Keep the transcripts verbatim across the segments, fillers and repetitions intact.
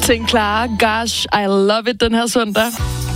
Sinclair, Gosh, I love it den her søndag.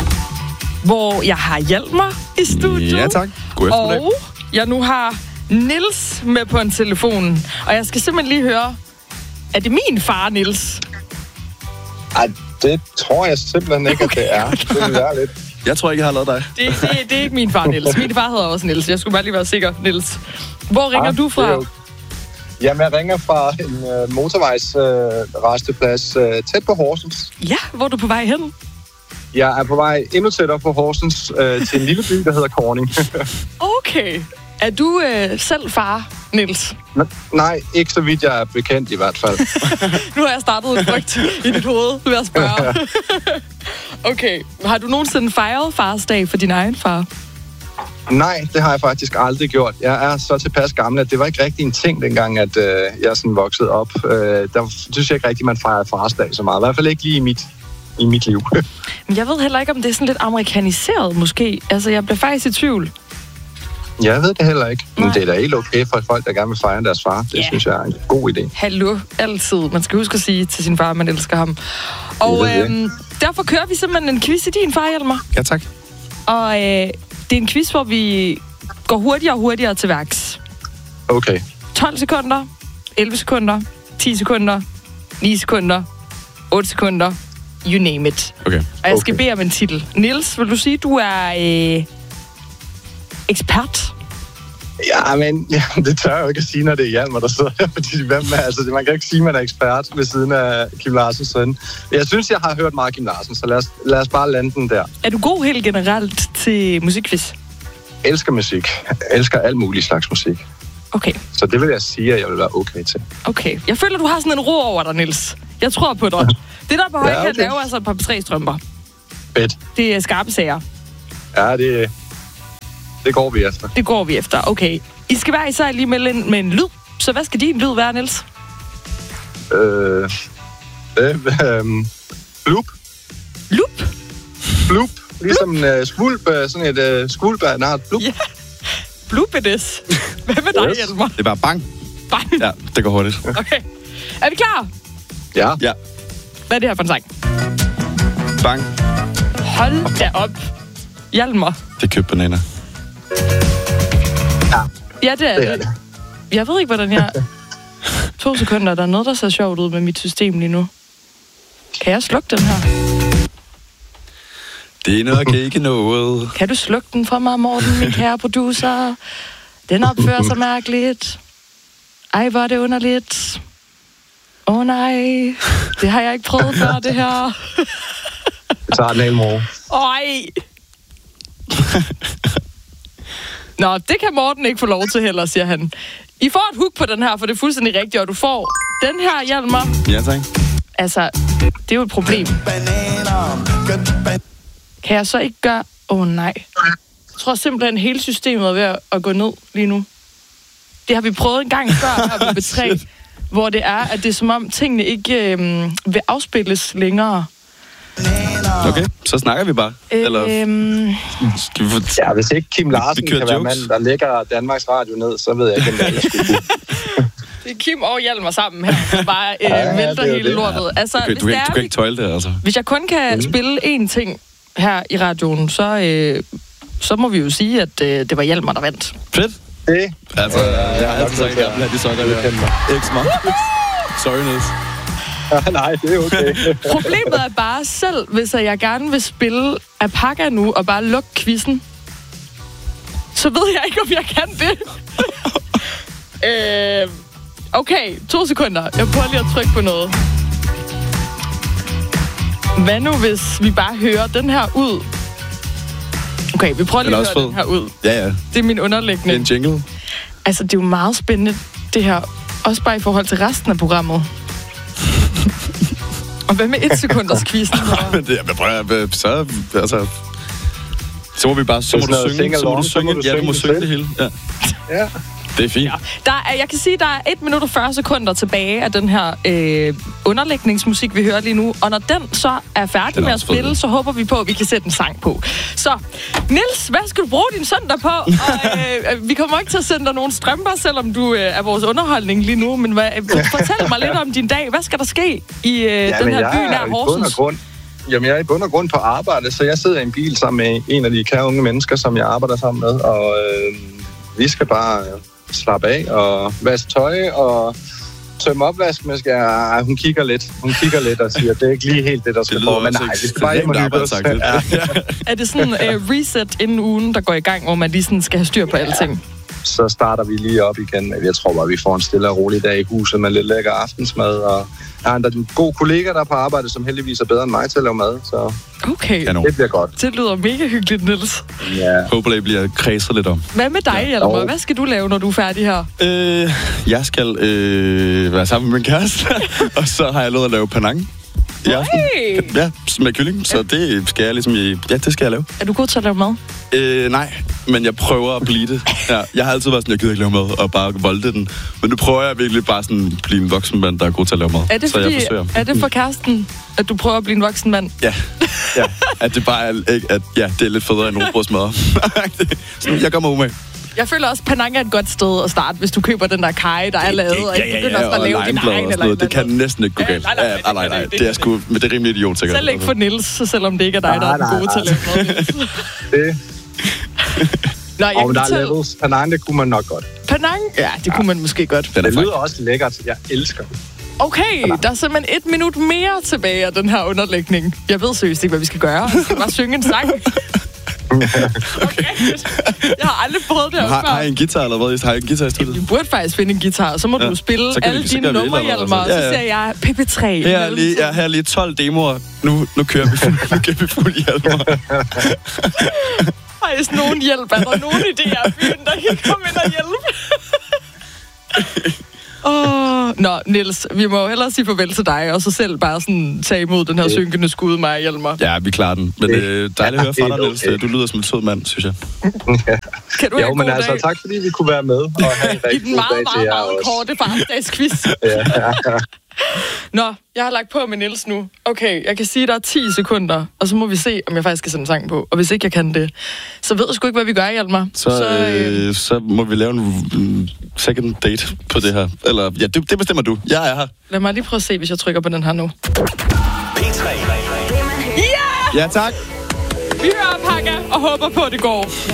Hvor jeg har Hjalmar i studiet. Ja, tak. God eftermiddag. Og jeg nu har Niels med på en telefon. Og jeg skal simpelthen lige høre, er det min far, Niels? Ej, det tror jeg simpelthen ikke, okay, at det er. Det er lidt. Jeg tror ikke, jeg har lavet dig. Det, det, det er ikke min far, Niels. Min far hedder også Niels. Jeg skulle bare lige være sikker, Niels. Hvor ringer ah, du fra? Jo... Jamen, jeg ringer fra en uh, motorvejsresteplads uh, uh, tæt på Horsens. Ja, hvor er du på vej hen? Jeg er på vej endnu tættere på Horsens uh, til en lille by, der hedder Korning. Okay. Er du uh, selv far, Niels? N- nej, ikke så vidt jeg er bekendt i hvert fald. Nu har jeg startet en frygt i dit hoved, vil jeg spørge. Okay. Har du nogensinde fejret farsdag for din egen far? Nej, det har jeg faktisk aldrig gjort. Jeg er så tilpas gammel, at det var ikke rigtig en ting, dengang, at øh, jeg sådan voksede op. Øh, der synes jeg ikke rigtig, man fejrede farsdag så meget. I hvert fald ikke lige i mit, i mit liv. Men jeg ved heller ikke, om det er sådan lidt amerikaniseret, måske. Altså, jeg bliver faktisk i tvivl. Jeg ved det heller ikke. Men Nej. Det er da helt okay for folk, der gerne vil fejre deres far. Det yeah. synes jeg er en god idé. Hallo, altid. Man skal huske at sige til sin far, at man elsker ham. Og det det. Øhm, derfor kører vi simpelthen en quiz i din far, Hjalmar. Ja, tak. Og øh, det er en quiz, hvor vi går hurtigere og hurtigere til værks. Okay. tolv sekunder, elleve sekunder, ti sekunder, ni sekunder, otte sekunder, you name it. Okay. Og jeg skal okay. bede om en titel. Niels, vil du sige, du er øh, ekspert? Ja, men ja, det tør jeg jo ikke at sige, når det er Hjalmar, der sidder her. Fordi hvem er, altså, man kan ikke sige, at man er ekspert ved siden af Kim Larsens søn. Jeg synes, jeg har hørt meget Kim Larsen, så lad os, lad os bare lande den der. Er du god helt generelt til musikquiz? Elsker musik. Elsker alt muligt slags musik. Okay. Så det vil jeg sige, at jeg vil være okay til. Okay. Jeg føler, du har sådan en ro over dig, Niels. Jeg tror på dig. Det der på højkant ja, okay. laver altså et par tre strømper. Fedt. Det er skarpe sager. Ja, det, det går vi efter. Det går vi efter, okay. I skal være især lige med en, med en lyd. Så hvad skal din lyd være, Niels? Øh... øh, øh Blup. Lup? Blup. Ligesom en uh, skvulp, sådan et uh, skvulp af en art. Blup. Ja. Blupedes. Hvad med dig, Yes. Hjalmar? Det er bare bang. Bang. Ja, det går hurtigt. Okay. Er vi klar? Ja. Ja. Hvad er det her for en sang? Bang. Hold da op. Hjalmar. Det er købt bananer. Ja. Ja, det er det. det. Er det. Jeg ved ikke, hvordan jeg... To sekunder. Der er noget, der ser sjovt ud med mit system lige nu. Kan jeg slukke den her? Det er nok ikke noget. Kan du slukke den for mig, Morten, min kære producer? Den opfører sig mærkeligt. Ej, hvor er det underligt. Åh oh, nej, det har jeg ikke prøvet før, det her. Jeg tager den hele morgen. Ej. Nå, det kan Morten ikke få lov til heller, siger han. I får et hook på den her, for det er fuldstændig rigtigt, og du får den her, Hjalmar. Ja, tak. Altså, det er jo et problem. Kan jeg så ikke gøre... Åh oh, nej. Jeg tror simpelthen, hele systemet er ved at, at gå ned lige nu. Det har vi prøvet en gang før her på B tre, hvor det er, at det er som om tingene ikke øhm, vil afspilles længere. Okay, så snakker vi bare. Eller... Øhm... Skal vi få... Ja, hvis ikke Kim Larsen kan jokes. være manden, der lægger Danmarks Radio ned, så ved jeg ikke, om det er, skulle Det er Kim og Hjalmar sammen her, der bare øh, ja, vælter hele det. lortet. Altså, Okay, hvis du, kan, er, du kan ikke tøjle det, altså. Hvis jeg kun kan mm. spille én ting her i radioen, så, øh, så må vi jo sige, at øh, det var Hjalmar, der vandt. Fedt. det. Altså, øh, jeg har altid sagt, at jeg bliver de sokker der. Ikke smart. Sorry, Niels. Ja, nej, det er okay. Problemet er bare selv, hvis jeg gerne vil spille Alpaca nu og bare lukke quizzen, så ved jeg ikke, om jeg kan det. øh, okay, to sekunder. Jeg prøver lige at trykke på noget. Hvad nu, hvis vi bare hører den her ud? Okay, vi prøver lige at høre fed. Den her ud. Ja, ja. Det er min underliggende. Det er en jingle. Altså, det er jo meget spændende, det her. Også bare i forhold til resten af programmet. Og hvad med et sekunders quizzen? Men det er bare, så, altså, så må vi bare, så må du synge, så må du synge, ja, du må synge det hele. Ja. Ja. Det Det er fint. Ja. Der er, jeg kan sige, der er et minut og fyrre sekunder tilbage af den her øh, underlægningsmusik, vi hører lige nu. Og når den så er færdig er med at spille, fed. så håber vi på, at vi kan sætte en sang på. Så, Niels, hvad skal du bruge din søndag på? Og, øh, vi kommer ikke til at sende dig nogle strømper, selvom du øh, er vores underholdning lige nu. Men hvad, fortæl mig lidt om din dag. Hvad skal der ske i øh, ja, den her by nær Horsens? Jamen, jeg er i bund og grund på arbejde, så jeg sidder i en bil sammen med en af de kære unge mennesker, som jeg arbejder sammen med, og øh, vi skal bare øh, slappe af og vaske tøj og tømme opvask, men skal jeg, hun kigger lidt, hun kigger lidt og siger, det er ikke lige helt det, der skal på, men nej, vi skal bare hjem og hygge os. Er det sådan en uh, reset inden ugen, der går i gang, hvor man lige sådan skal have styr på alting? Så starter vi lige op igen. Jeg tror bare, vi får en stille og rolig dag i huset med lidt lækker aftensmad. Og jeg har en god kollega, der er på arbejde, som heldigvis er bedre end mig til at lave mad. Så okay. Kanon. Det bliver godt. Det lyder mega hyggeligt, Niels. Ja. Håber, det bliver kredset lidt om. Hvad med dig, Hjalmar? Ja. Hvad skal du lave, når du er færdig her? Øh, jeg skal øh, være sammen med min kæreste, og så har jeg lovet at lave panang. Ja, ja, med kylling, så det skal jeg ligesom i, ja, det skal jeg lave. Er du god til at lave mad? Øh, nej, men jeg prøver at blive det. Ja, jeg har altid været sådan, jeg gider ikke lave mad og bare volde den. Men nu prøver jeg virkelig bare sådan at blive en voksen mand, der er god til at lave mad. Er det, så fordi, jeg forsøger. Er det for kæresten, at du prøver at blive en voksen mand? Ja, ja. At det bare er, ikke, at, ja, det er lidt federe end rugbrødsmad. Jeg gør mig umage. Jeg føler også, at Penang er et godt sted at starte, hvis du køber den der kaj, der er lavet, og ikke begynder ja, ja, at lave din egen eller noget. Det kan næsten ikke gå galt. Nej, nej, nej, ja, nej, nej, det, det er sgu, men det er rimelig idiot, sikkert. Selv ikke for Niels, selvom det ikke er dig, der er den gode til at lave noget. Det. Nå, jeg og der fortælle... er levels. Penang, det kunne man nok godt. Penang? Ja, det kunne man måske godt. Det lyder også lækkert. Jeg elsker det. Okay, der er simpelthen et minut mere tilbage af den her underlægning. Jeg ved seriøst ikke, hvad vi skal gøre. Jeg skal bare synge en sang. Okay. Jeg har aldrig prøvet det her har, har I en guitar eller hvad? Har I en guitar i studiet? Du burde faktisk finde en guitar, så må ja. du spille alle vi, dine numre, Hjalmar. Ja, ja. Så ser jeg P P tre. Her er lige, ja, her er lige tolv demoer. Nu, nu kører vi fuld, nu kører vi fuld Hjalmar. Har I sådan nogen hjælp? Er der nogen i det her byen, der kan komme ind og hjælpe? Åh, oh, nå, Niels, vi må jo hellere sige farvel til dig, og så selv bare sådan tage imod den her det. synkende skud, mig og Hjalmar. Ja, vi klarer den. Men øh, dejligt at høre fra dig, Niels. Du lyder som en sød mand, synes jeg. Ja. Kan du jo, have men god altså, dag? tak fordi vi kunne være med. Og have en I den meget, meget, meget, meget korte farsdagsquiz. Ja. Nå, jeg har lagt på med Niels nu. Okay, jeg kan sige, at der er ti sekunder, og så må vi se, om jeg faktisk kan sætte en sang på. Og hvis ikke jeg kan det, så ved jeg sgu ikke, hvad vi gør, Hjalmar. Så, så, øh, så må vi lave en second date på det her. Eller, ja, det, det bestemmer du. Jeg er her. Lad mig lige prøve at se, hvis jeg trykker på den her nu. P tre. Ja! Ja, tak. Vi hører Pakka og håber på, at det går.